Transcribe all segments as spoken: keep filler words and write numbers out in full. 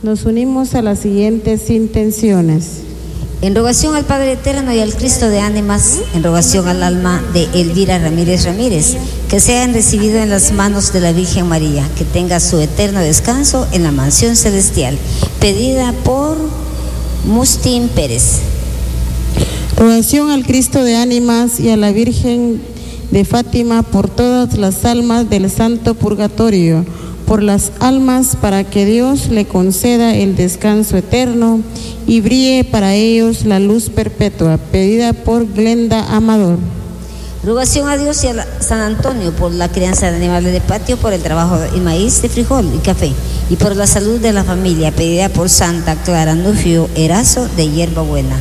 Nos unimos a las siguientes intenciones. En rogación al Padre Eterno y al Cristo de ánimas, en rogación al alma de Elvira Ramírez Ramírez, que sean recibidos en las manos de la Virgen María, que tenga su eterno descanso en la mansión celestial, pedida por Mustín Pérez. Rogación al Cristo de ánimas y a la Virgen de Fátima por todas las almas del Santo Purgatorio, por las almas para que Dios le conceda el descanso eterno y brille para ellos la luz perpetua, pedida por Glenda Amador. Rogación a Dios y a la, San Antonio por la crianza de animales de patio, por el trabajo de maíz, de frijol y café, y por la salud de la familia, pedida por Santa Clara Nufio Erazo de Hierbabuena.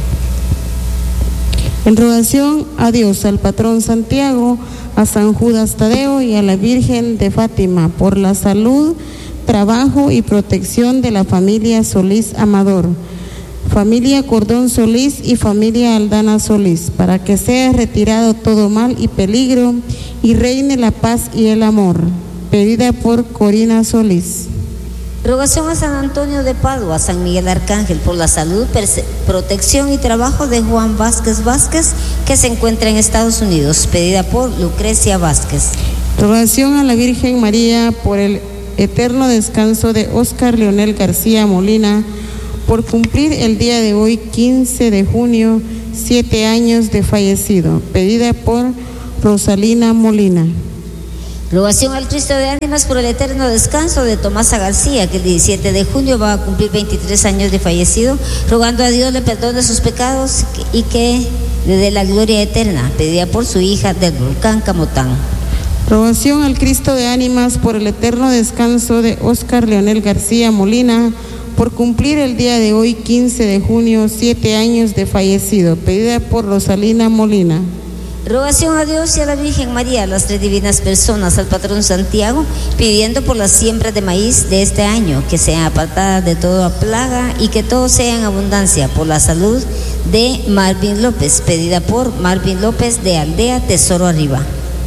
En rogación a Dios, al patrón Santiago, a San Judas Tadeo y a la Virgen de Fátima por la salud, trabajo y protección de la familia Solís Amador, familia Cordón Solís y familia Aldana Solís, para que sea retirado todo mal y peligro y reine la paz y el amor, pedida por Corina Solís. Rogación a San Antonio de Padua, a San Miguel Arcángel, por la salud, protección y trabajo de Juan Vázquez Vázquez, que se encuentra en Estados Unidos, pedida por Lucrecia Vázquez. Rogación a la Virgen María por el eterno descanso de Óscar Leonel García Molina, por cumplir el día de hoy, quince de junio, siete años de fallecido, pedida por Rosalina Molina. Rogación al Cristo de ánimas por el eterno descanso de Tomasa García, que el diecisiete de junio va a cumplir veintitrés años de fallecido, rogando a Dios le perdone sus pecados y que le dé la gloria eterna, pedida por su hija del volcán Camotán. Rogación al Cristo de ánimas por el eterno descanso de Óscar Leonel García Molina, por cumplir el día de hoy, quince de junio, siete años de fallecido, pedida por Rosalina Molina. Rogación a Dios y a la Virgen María, a las tres divinas personas, al patrón Santiago, pidiendo por las siembras de maíz de este año, que sean apartadas de toda plaga y que todo sea en abundancia, por la salud de Marvin López, pedida por Marvin López de Aldea Tesoro Arriba.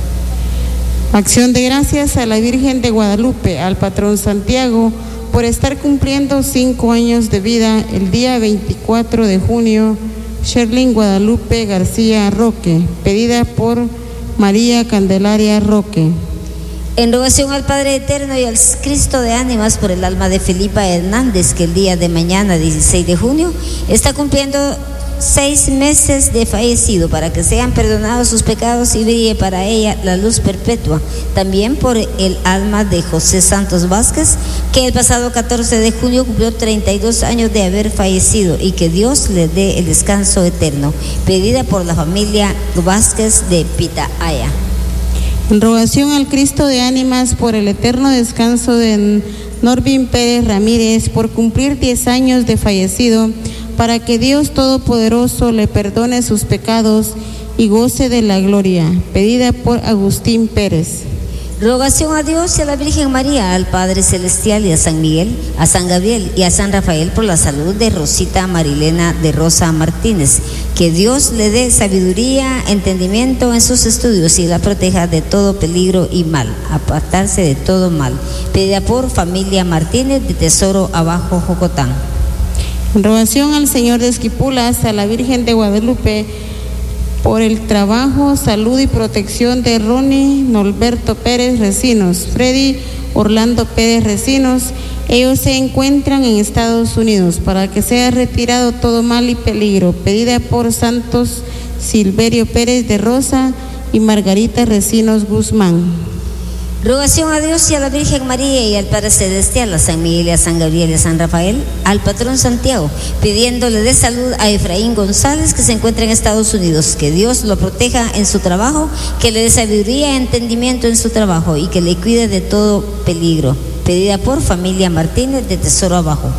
Acción de gracias a la Virgen de Guadalupe, al patrón Santiago, por estar cumpliendo cinco años de vida el día veinticuatro de junio, Sherlyn Guadalupe García Roque, pedida por María Candelaria Roque. En rogación al Padre Eterno y al Cristo de ánimas por el alma de Felipa Hernández, que el día de mañana, dieciséis de junio, está cumpliendo seis meses de fallecido, para que sean perdonados sus pecados y brille para ella la luz perpetua. También por el alma de José Santos Vázquez, que el pasado catorce de junio cumplió treinta y dos años de haber fallecido, y que Dios le dé el descanso eterno, pedida por la familia Vázquez de Pitahaya. En rogación al Cristo de ánimas por el eterno descanso de Norvin Pérez Ramírez, por cumplir diez años de fallecido, para que Dios Todopoderoso le perdone sus pecados y goce de la gloria, pedida por Agustín Pérez. Rogación a Dios y a la Virgen María, al Padre Celestial y a San Miguel, a San Gabriel y a San Rafael por la salud de Rosita Marilena de Rosa Martínez. Que Dios le dé sabiduría, entendimiento en sus estudios y la proteja de todo peligro y mal, apartarse de todo mal. Pedida por Familia Martínez de Tesoro Abajo, Jocotán. Rogación al Señor de Esquipulas, a la Virgen de Guadalupe, por el trabajo, salud y protección de Ronnie Norberto Pérez Recinos, Freddy Orlando Pérez Recinos. Ellos se encuentran en Estados Unidos, para que sea retirado todo mal y peligro, pedida por Santos Silverio Pérez de Rosa y Margarita Recinos Guzmán. Rogación a Dios y a la Virgen María y al Padre Celestial, a San Miguel y a San Gabriel y a San Rafael, al patrón Santiago, pidiéndole de salud a Efraín González, que se encuentra en Estados Unidos, que Dios lo proteja en su trabajo, que le dé sabiduría y entendimiento en su trabajo y que le cuide de todo peligro, pedida por Familia Martínez de Tesoro Abajo.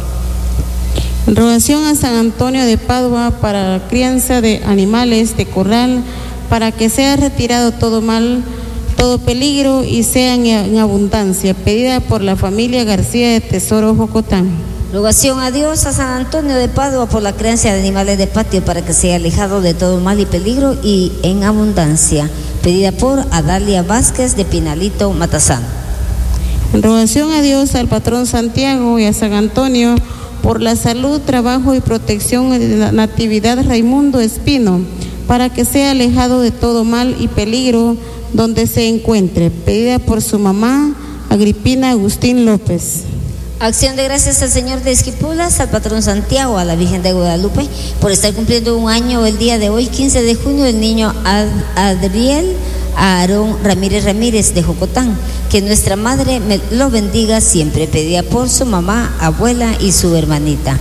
Rogación a San Antonio de Padua para la crianza de animales de corral, para que sea retirado todo mal, todo peligro y sean en abundancia, pedida por la familia García de Tesoro Jocotán. Rogación a Dios, a San Antonio de Padua por la crianza de animales de patio, para que sea alejado de todo mal y peligro y en abundancia, pedida por Adalia Vázquez de Pinalito, Matazán. En rogación a Dios, al patrón Santiago y a San Antonio, por la salud, trabajo y protección de la Natividad Raimundo Espino, para que sea alejado de todo mal y peligro donde se encuentre, pedida por su mamá, Agripina Agustín López. Acción de gracias al Señor de Esquipulas, al patrón Santiago, a la Virgen de Guadalupe, por estar cumpliendo un año el día de hoy, quince de junio, el niño Ad Adriel Aarón Ramírez Ramírez de Jocotán. Que nuestra madre me lo bendiga siempre, pedida por su mamá, abuela y su hermanita.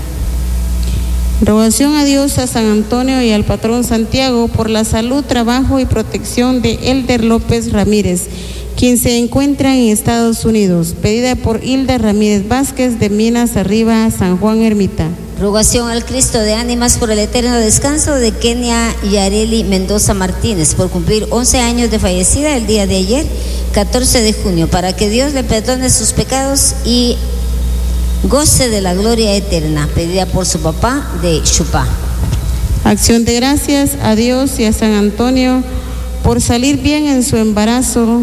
Rogación a Dios, a San Antonio y al patrón Santiago por la salud, trabajo y protección de Elder López Ramírez, quien se encuentra en Estados Unidos, pedida por Hilda Ramírez Vázquez de Minas Arriba, San Juan Ermita. Rogación al Cristo de ánimas por el eterno descanso de Kenia Yareli Mendoza Martínez, por cumplir once años de fallecida el día de ayer, catorce de junio, para que Dios le perdone sus pecados y goce de la gloria eterna, pedida por su papá de Chupá. Acción de gracias a Dios y a San Antonio por salir bien en su embarazo,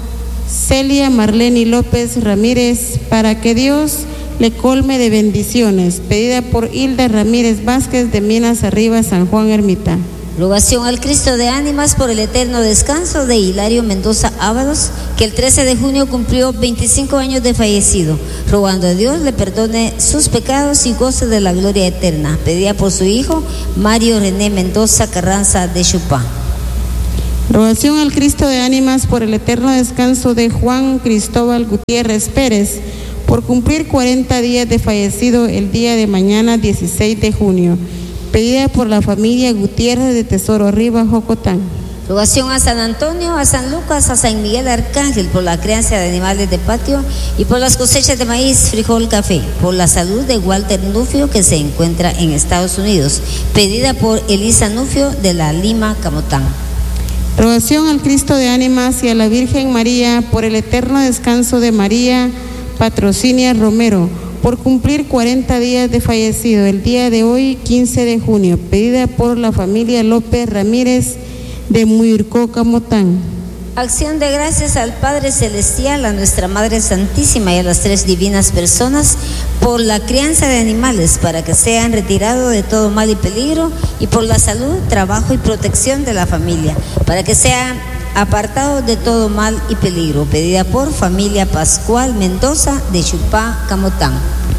Celia Marlene López Ramírez, para que Dios le colme de bendiciones, pedida por Hilda Ramírez Vázquez de Minas Arriba, San Juan Ermita. Rogación al Cristo de ánimas por el eterno descanso de Hilario Mendoza Ábalos, que el trece de junio cumplió veinticinco años de fallecido, rogando a Dios le perdone sus pecados y goce de la gloria eterna, pedida por su hijo Mario René Mendoza Carranza de Chupá. Rogación al Cristo de ánimas por el eterno descanso de Juan Cristóbal Gutiérrez Pérez, por cumplir cuarenta días de fallecido el día de mañana, dieciséis de junio, pedida por la familia Gutiérrez de Tesoro Arriba, Jocotán. Rogación a San Antonio, a San Lucas, a San Miguel Arcángel por la crianza de animales de patio y por las cosechas de maíz, frijol, café, por la salud de Walter Nufio, que se encuentra en Estados Unidos, pedida por Elisa Nufio de la Lima, Camotán. Rogación al Cristo de ánimas y a la Virgen María por el eterno descanso de María Patrocinia Romero, por cumplir cuarenta días de fallecido el día de hoy, quince de junio, pedida por la familia López Ramírez de Muircó, Camotán. Acción de gracias al Padre Celestial, a nuestra Madre Santísima y a las tres divinas personas por la crianza de animales, para que sean retirados de todo mal y peligro, y por la salud, trabajo y protección de la familia, para que sean apartados de todo mal y peligro, pedida por familia Pascual Mendoza de Chupá, Camotán.